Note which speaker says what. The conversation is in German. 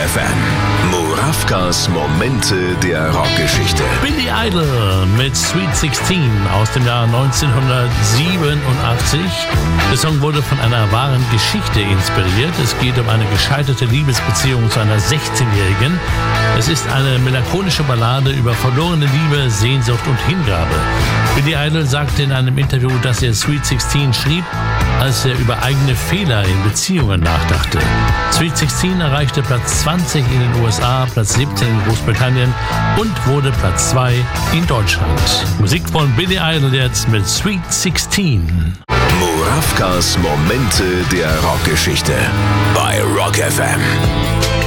Speaker 1: FM. Murawkas Momente der Rockgeschichte.
Speaker 2: Billy Idol mit Sweet 16 aus dem Jahr 1987. Der Song wurde von einer wahren Geschichte inspiriert. Es geht um eine gescheiterte Liebesbeziehung zu einer 16-Jährigen. Es ist eine melancholische Ballade über verlorene Liebe, Sehnsucht und Hingabe. Billy Idol sagte in einem Interview, dass er Sweet 16 schrieb, als er über eigene Fehler in Beziehungen nachdachte. Sweet 16 erreichte Platz 20 in den USA, Platz 17 in Großbritannien und wurde Platz 2 in Deutschland. Musik von Billy Idol jetzt mit Sweet 16.
Speaker 1: Murawkas Momente der Rockgeschichte bei Rock FM.